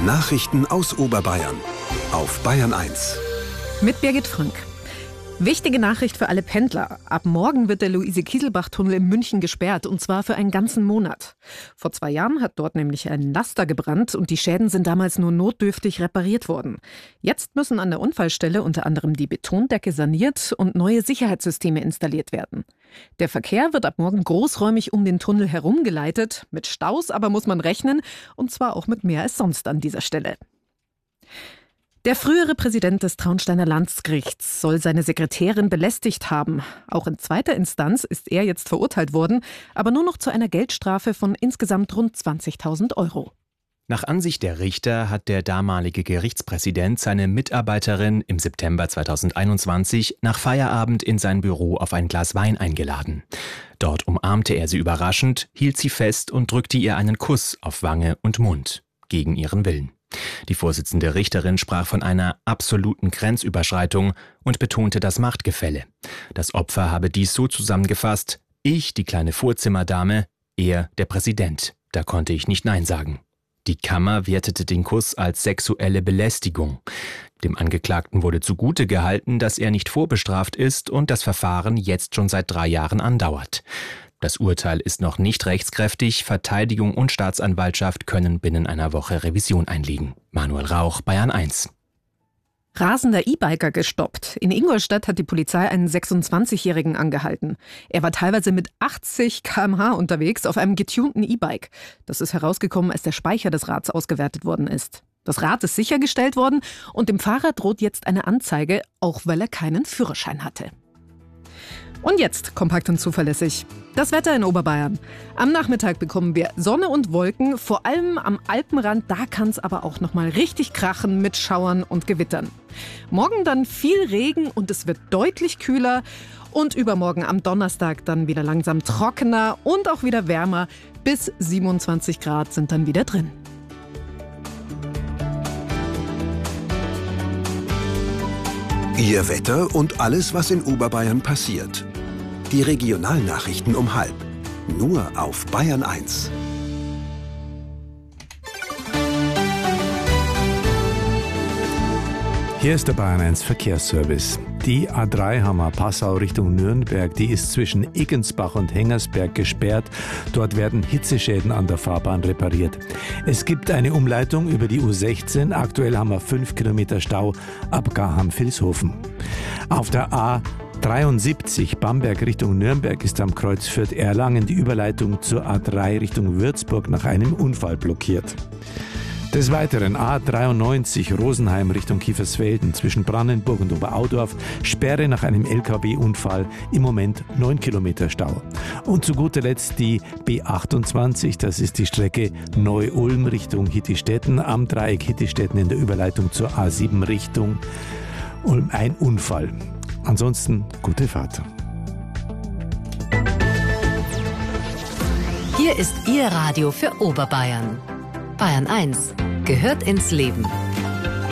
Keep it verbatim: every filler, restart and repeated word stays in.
Nachrichten aus Oberbayern auf Bayern eins. Mit Birgit Frank. Wichtige Nachricht für alle Pendler. Ab morgen wird der Luise-Kieselbach-Tunnel in München gesperrt, und zwar für einen ganzen Monat. Vor zwei Jahren hat dort nämlich ein Laster gebrannt und die Schäden sind damals nur notdürftig repariert worden. Jetzt müssen an der Unfallstelle unter anderem die Betondecke saniert und neue Sicherheitssysteme installiert werden. Der Verkehr wird ab morgen großräumig um den Tunnel herumgeleitet. Mit Staus aber muss man rechnen, und zwar auch mit mehr als sonst an dieser Stelle. Der frühere Präsident des Traunsteiner Landgerichts soll seine Sekretärin belästigt haben. Auch in zweiter Instanz ist er jetzt verurteilt worden, aber nur noch zu einer Geldstrafe von insgesamt rund zwanzigtausend Euro. Nach Ansicht der Richter hat der damalige Gerichtspräsident seine Mitarbeiterin im September zweitausendeinundzwanzig nach Feierabend in sein Büro auf ein Glas Wein eingeladen. Dort umarmte er sie überraschend, hielt sie fest und drückte ihr einen Kuss auf Wange und Mund, gegen ihren Willen. Die Vorsitzende Richterin sprach von einer absoluten Grenzüberschreitung und betonte das Machtgefälle. Das Opfer habe dies so zusammengefasst: Ich, die kleine Vorzimmerdame, er, der Präsident. Da konnte ich nicht Nein sagen. Die Kammer wertete den Kuss als sexuelle Belästigung. Dem Angeklagten wurde zugute gehalten, dass er nicht vorbestraft ist und das Verfahren jetzt schon seit drei Jahren andauert. Das Urteil ist noch nicht rechtskräftig. Verteidigung und Staatsanwaltschaft können binnen einer Woche Revision einlegen. Manuel Rauch, Bayern eins. Rasender E-Biker gestoppt. In Ingolstadt hat die Polizei einen sechsundzwanzigjährigen angehalten. Er war teilweise mit achtzig Kilometer pro Stunde unterwegs auf einem getunten E-Bike. Das ist herausgekommen, als der Speicher des Rads ausgewertet worden ist. Das Rad ist sichergestellt worden und dem Fahrer droht jetzt eine Anzeige, auch weil er keinen Führerschein hatte. Und jetzt kompakt und zuverlässig. Das Wetter in Oberbayern. Am Nachmittag bekommen wir Sonne und Wolken, vor allem am Alpenrand. Da kann es aber auch noch mal richtig krachen mit Schauern und Gewittern. Morgen dann viel Regen und es wird deutlich kühler. Und übermorgen am Donnerstag dann wieder langsam trockener und auch wieder wärmer. Bis siebenundzwanzig Grad sind dann wieder drin. Ihr Wetter und alles, was in Oberbayern passiert. Die Regionalnachrichten um halb. Nur auf Bayern eins. Hier ist der Bayern eins Verkehrsservice. Die A drei Hammer-Passau Richtung Nürnberg, die ist zwischen Iggensbach und Hengersberg gesperrt. Dort werden Hitzeschäden an der Fahrbahn repariert. Es gibt eine Umleitung über die U sechzehn. Aktuell haben wir fünf Kilometer Stau ab Garham-Vilshofen. Auf der A dreiundsiebzig Bamberg Richtung Nürnberg ist am Kreuz Fürth-Erlangen die Überleitung zur A drei Richtung Würzburg nach einem Unfall blockiert. Des Weiteren A dreiundneunzig Rosenheim Richtung Kiefersfelden zwischen Brandenburg und Oberaudorf, Sperre nach einem L K W-Unfall, im Moment neun Kilometer Stau. Und zu guter Letzt die B achtundzwanzig, das ist die Strecke Neu-Ulm Richtung Hittistetten, am Dreieck Hittistetten in der Überleitung zur A sieben Richtung Ulm, ein Unfall. Ansonsten gute Fahrt. Hier ist Ihr Radio für Oberbayern. Bayern eins gehört ins Leben.